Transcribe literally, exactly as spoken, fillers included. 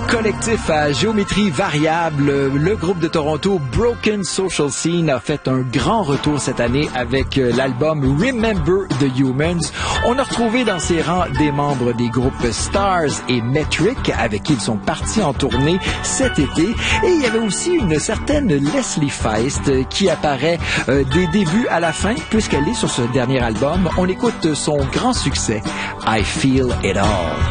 Collectif à géométrie variable, le groupe de Toronto Broken Social Scene a fait un grand retour cette année avec l'album Remember the Humans. On a retrouvé dans ses rangs des membres des groupes Stars et Metric avec qui ils sont partis en tournée cet été. Et il y avait aussi une certaine Leslie Feist qui apparaît euh, des débuts à la fin puisqu'elle est sur ce dernier album. On écoute son grand succès, I Feel It All.